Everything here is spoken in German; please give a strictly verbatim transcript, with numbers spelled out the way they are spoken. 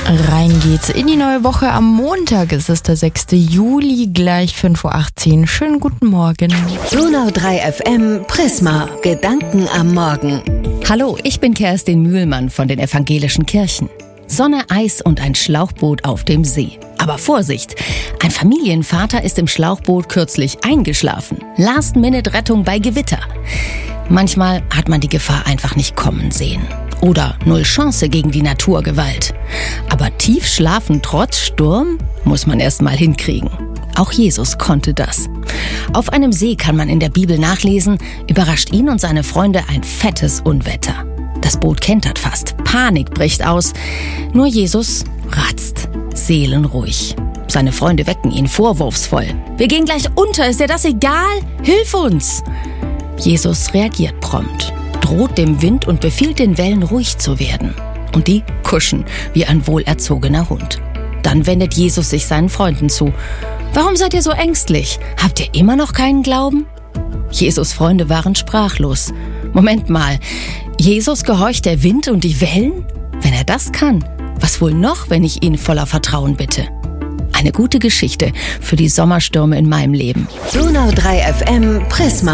Rein geht's in die neue Woche. Am Montag ist es der sechste Juli, gleich fünf Uhr achtzehn. Schönen guten Morgen. Donau drei F M Prisma. Gedanken am Morgen. Hallo, ich bin Kerstin Mühlmann von den evangelischen Kirchen. Sonne, Eis und ein Schlauchboot auf dem See. Aber Vorsicht, ein Familienvater ist im Schlauchboot kürzlich eingeschlafen. Last-Minute-Rettung bei Gewitter. Manchmal hat man die Gefahr einfach nicht kommen sehen. Oder null Chance gegen die Naturgewalt. Aber tief schlafen trotz Sturm muss man erst mal hinkriegen. Auch Jesus konnte das. Auf einem See kann man in der Bibel nachlesen, überrascht ihn und seine Freunde ein fettes Unwetter. Das Boot kentert fast, Panik bricht aus. Nur Jesus ratzt, seelenruhig. Seine Freunde wecken ihn vorwurfsvoll. Wir gehen gleich unter, ist dir das egal? Hilf uns! Jesus reagiert prompt, droht dem Wind und befiehlt den Wellen ruhig zu werden. Und die kuschen wie ein wohlerzogener Hund. Dann wendet Jesus sich seinen Freunden zu. Warum seid ihr so ängstlich? Habt ihr immer noch keinen Glauben? Jesus' Freunde waren sprachlos. Moment mal, Jesus gehorcht der Wind und die Wellen? Wenn er das kann, was wohl noch, wenn ich ihn voller Vertrauen bitte? Eine gute Geschichte für die Sommerstürme in meinem Leben. Donau drei F M Prisma.